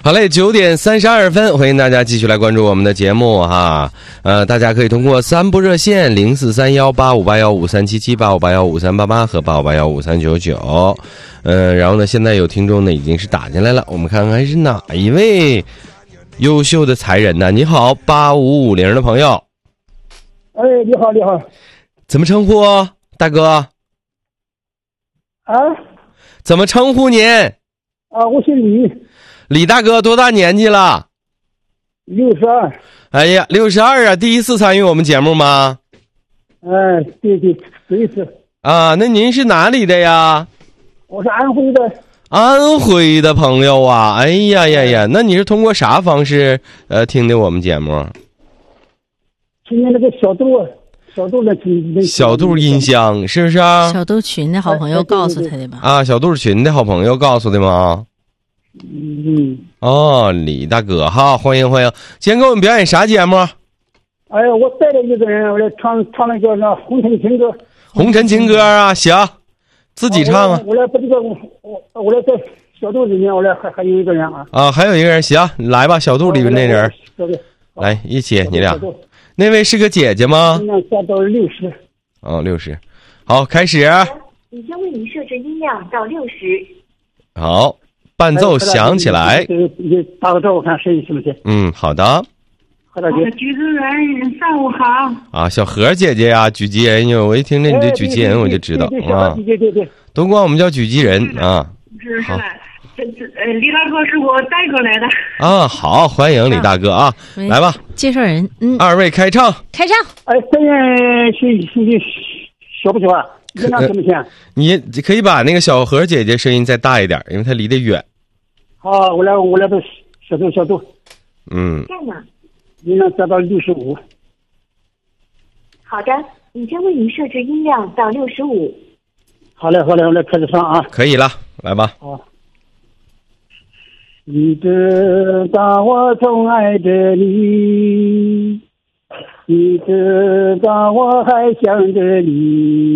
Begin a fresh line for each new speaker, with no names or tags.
好嘞，9:32，欢迎大家继续来关注我们的节目哈。大家可以通过3部热线043185815377、85815388和85815399。然后呢，现在有听众呢已经是打进来了，我们看看是哪一位优秀的才人呢？你好，8550的朋友。
哎，你好，你好。
怎么称呼，大哥？
啊？
怎么称呼您？
啊，我姓李。
李大哥多大年纪了
？62。
哎呀，62啊！第一次参与我们节目吗？
哎，对，第一次。
啊，那您是哪里的呀？
我是安徽的。
安徽的朋友啊！哎呀呀呀，那你是通过啥方式听的我们节目？
听见那个小杜的
小杜音箱是不是啊？
小杜群的好朋友告诉他的吧？
啊，小杜群的好朋友告诉的吗？哦，李大哥哈，欢迎欢迎！今天给我们表演啥节目？
哎呀，我带了一个人，我来唱那个那红尘情歌。
红尘情歌啊，行，自己唱啊。
我来把这个我来在小杜里面，我来还有一个人啊。
啊，还有一个人，行，来吧，小杜里面那人，来一起，你俩。那位是个姐姐吗？
音量下到60。
哦，60。好，开始。
已经为您设置音量到60。
好，伴奏响起来。
你打个招呼看声音行不行？
好的。
何大姐。
举持人，上午好。
啊，小何姐姐呀，举击人，因为我一听着你的举击人，我就知道啊。
对，
都管我们叫举击人啊。
是。李大哥是我带过来的。
啊，好，欢迎李大哥啊，来吧，
介绍人，
二位开唱。
开唱。
哎，声音小不小啊？音量行不行？
你可以把那个小何姐姐声音再大一点，因为她离得远。
好，我来到小杜。
在哪？
音量下到65。
好的，已经为您设置音量到65。
好嘞，我来开始唱啊。
可以了，来吧。
好。你知道我总爱着你，你知道我还想着你。